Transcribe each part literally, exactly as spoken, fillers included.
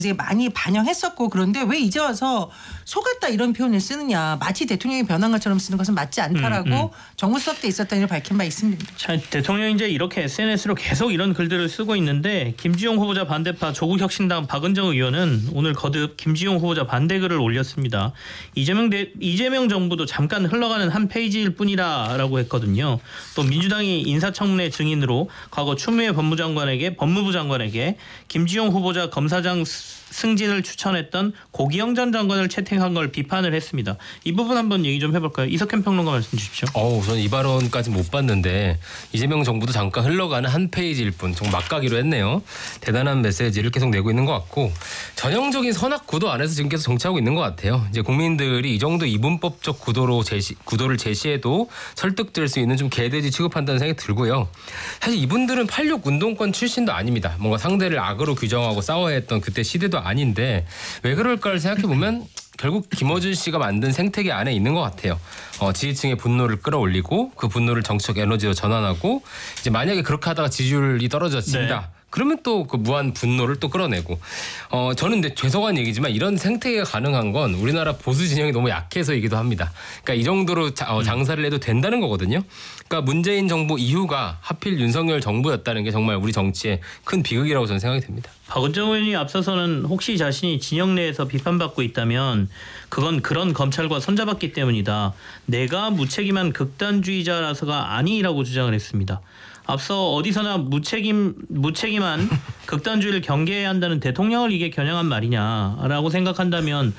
이제 많이 반영했었고 그런데 왜 이제 와서 속았다 이런 표현을 쓰느냐. 마치 대통령이 변한 것처럼 쓰는 것은 맞지 않다라고 음, 음. 정무수석 때 있었다는 걸 밝힌 바 있습니다. 자, 대통령이 이제 이렇게 에스엔에스로 계속 이런 글들을 쓰고 있는데 김지용 후보자 반대파 조국혁신당 박은정 의원은 오늘 거듭 김지용 후보자 반대글을 올렸습니다. 이재명, 대, 이재명 정부도 잠깐 흘러가는 한 페이지일 뿐이라라고 했거든요. 또 민주당이 인사청문회 증인으로 과거 추미애 법무장관에게 법무부 장관에게 김지용 후보자 검사장 승진을 추천했던 고기영 전 장관을 채택한 걸 비판을 했습니다. 이 부분 한번 얘기 좀 해볼까요? 이석현 평론가 말씀 주십시오. 어, 저는 이 발언까지 못 봤는데 이재명 정부도 잠깐 흘러가는 한 페이지일 뿐 정말 막가기로 했네요. 대단한 메시지를 계속 내고 있는 것 같고 전형적인 선악 구도 안에서 지금 계속 정치하고 있는 것 같아요. 이제 국민들이 이 정도 이분법적 구도로 제시, 구도를 제시해도 설득될 수 있는 좀 개돼지 취급한다는 생각이 들고요. 사실 이분들은 팔십육 운동권 출신도 아닙니다. 뭔가 상대를 악으로 규정하고 싸워야 했던 그때 시대도 아닌데 왜 그럴까를 생각해보면 결국 김어준 씨가 만든 생태계 안에 있는 것 같아요. 어, 지지층의 분노를 끌어올리고 그 분노를 정치적 에너지로 전환하고 이제 만약에 그렇게 하다가 지지율이 떨어졌습니다. 네. 그러면 또 그 무한 분노를 또 끌어내고 어 저는 근데 죄송한 얘기지만 이런 생태계가 가능한 건 우리나라 보수 진영이 너무 약해서이기도 합니다. 그러니까 이 정도로 자, 어, 장사를 해도 된다는 거거든요. 그러니까 문재인 정부 이후가 하필 윤석열 정부였다는 게 정말 우리 정치의 큰 비극이라고 저는 생각이 듭니다. 박은정 의원이 앞서서는 혹시 자신이 진영 내에서 비판받고 있다면 그건 그런 검찰과 손잡았기 때문이다. 내가 무책임한 극단주의자라서가 아니라고 주장을 했습니다. 앞서 어디서나 무책임, 무책임한 극단주의를 경계해야 한다는 대통령을 이게 겨냥한 말이냐라고 생각한다면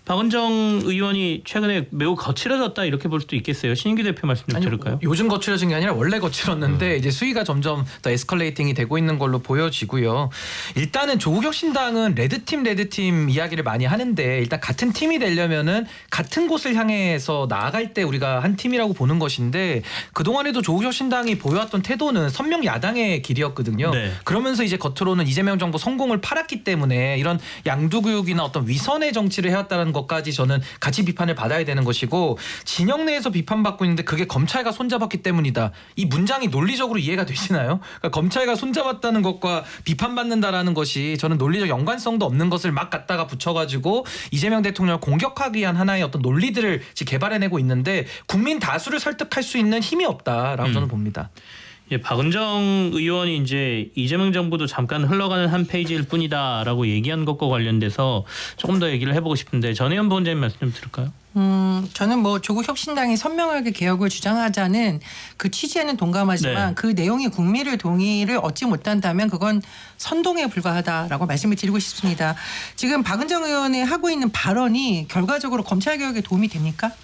박은정 의원이 최근에 매우 거칠어졌다 이렇게 볼 수도 있겠어요. 신인규 대표 말씀 좀 들을까요? 요즘 거칠어진 게 아니라 원래 거칠었는데 음. 이제 수위가 점점 더 에스컬레이팅이 되고 있는 걸로 보여지고요. 일단은 조국혁신당은 레드팀 레드팀 이야기를 많이 하는데 일단 같은 팀이 되려면은 같은 곳을 향해서 나아갈 때 우리가 한 팀이라고 보는 것인데 그동안에도 조국혁신당이 보여왔던 태도는 선명 야당의 길이었거든요. 네. 그러면서 이제 겉으로는 이재명 정부 성공을 팔았기 때문에 이런 양두교육이나 어떤 위선의 정치를 해왔다는 것까지 저는 같이 비판을 받아야 되는 것이고 진영 내에서 비판받고 있는데 그게 검찰과 손잡았기 때문이다. 이 문장이 논리적으로 이해가 되시나요? 그러니까 검찰과 손잡았다는 것과 비판받는다라는 것이 저는 논리적 연관성도 없는 것을 막 갖다가 붙여가지고 이재명 대통령을 공격하기 위한 하나의 어떤 논리들을 지금 개발해내고 있는데 국민 다수를 설득할 수 있는 힘이 없다라고 음. 저는 봅니다. 예, 박은정 의원이 이제 이재명 정부도 잠깐 흘러가는 한 페이지일 뿐이다라고 얘기한 것과 관련돼서 조금 더 얘기를 해보고 싶은데 전혜연 부원장님 말씀 좀 들을까요? 음, 저는 뭐 조국 혁신당이 선명하게 개혁을 주장하자는 그 취지에는 동감하지만 네. 그 내용이 국민의 동의를 얻지 못한다면 그건 선동에 불과하다라고 말씀을 드리고 싶습니다. 지금 박은정 의원이 하고 있는 발언이 결과적으로 검찰 개혁에 도움이 됩니까?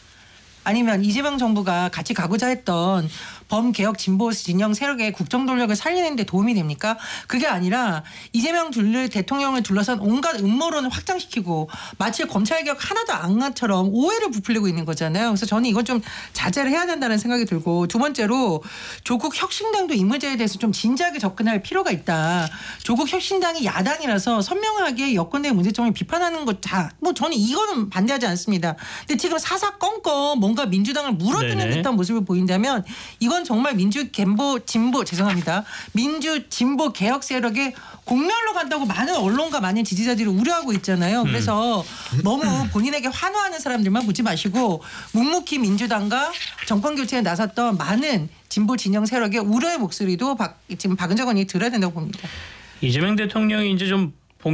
아니면 이재명 정부가 같이 가고자 했던 범개혁 진보 진영 세력의 국정 동력을 살리는 데 도움이 됩니까? 그게 아니라 이재명 둘 대통령을 둘러싼 온갖 음모론을 확장시키고 마치 검찰개혁 하나도 안 것처럼 오해를 부풀리고 있는 거잖아요. 그래서 저는 이건 좀 자제를 해야 된다는 생각이 들고 두 번째로 조국 혁신당도 이 문제에 대해서 좀 진지하게 접근할 필요가 있다. 조국 혁신당이 야당이라서 선명하게 여권 내 문제점을 비판하는 것 다 뭐 저는 이거는 반대하지 않습니다. 근데 지금 사사건건 뭔가 민주당을 물어뜯는 네네. 듯한 모습을 보인다면 이건 정말 민주 진보 진보 죄송합니다. 민주 진보 개혁 세력의 공멸로 간다고 많은 언론과 많은 지지자들이 우려하고 있잖아요. 그래서 음. 너무 본인에게 환호하는 사람들만 보지 마시고 묵묵히 민주당과 정권 교체에 나섰던 많은 진보 진영 세력의 우려의 목소리도 박, 지금 박은정 의원이 들어야 된다고 봅니다. 이재명 대통령이 이제 좀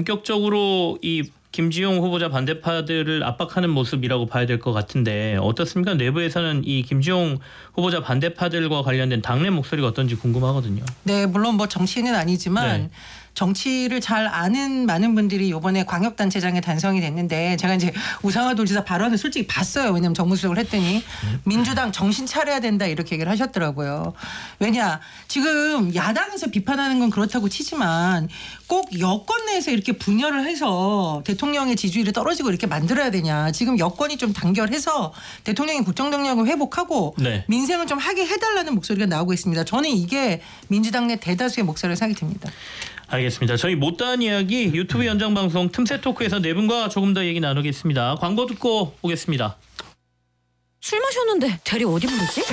본격적으로 이 김지용 후보자 반대파들을 압박하는 모습이라고 봐야 될 것 같은데 어떻습니까? 내부에서는 이 김지용 후보자 반대파들과 관련된 당내 목소리가 어떤지 궁금하거든요. 네, 물론 뭐 정치인은 아니지만 네. 정치를 잘 아는 많은 분들이 이번에 광역단체장에 단성이 됐는데 제가 이제 우상화 도지사 발언을 솔직히 봤어요. 왜냐하면 정무수석을 했더니 민주당 정신 차려야 된다 이렇게 얘기를 하셨더라고요. 왜냐 지금 야당에서 비판하는 건 그렇다고 치지만 꼭 여권 내에서 이렇게 분열을 해서 대통령의 지지율이 떨어지고 이렇게 만들어야 되냐. 지금 여권이 좀 단결해서 대통령의 국정동력을 회복하고 네. 민생을 좀 하게 해달라는 목소리가 나오고 있습니다. 저는 이게 민주당 내 대다수의 목소리를 생각이 듭니다. 알겠습니다. 저희 못다한 이야기 유튜브 연장방송 틈새 토크에서 네 분과 조금 더 얘기 나누겠습니다. 광고 듣고 오겠습니다. 술 마셨는데 대리 어디 부르지?